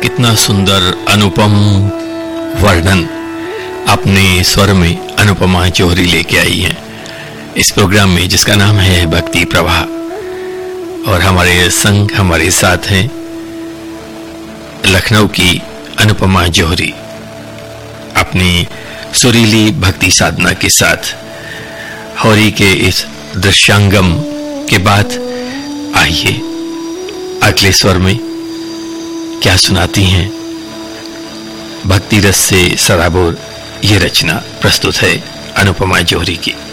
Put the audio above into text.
कितना सुंदर अनुपम वर्णन अपने स्वर में अनुपमा जौहरी लेके आई हैं इस प्रोग्राम में, जिसका नाम है भक्ति प्रवाह। और हमारे संग हमारे साथ हैं लखनऊ की अनुपमा जौहरी अपनी सुरीली भक्ति साधना के साथ। होरी के इस दृश्यांगम के बाद आइए अगले स्वर में क्या सुनाती हैं भक्ति रस से सराबोर ये रचना प्रस्तुत है अनुपमा जौहरी की।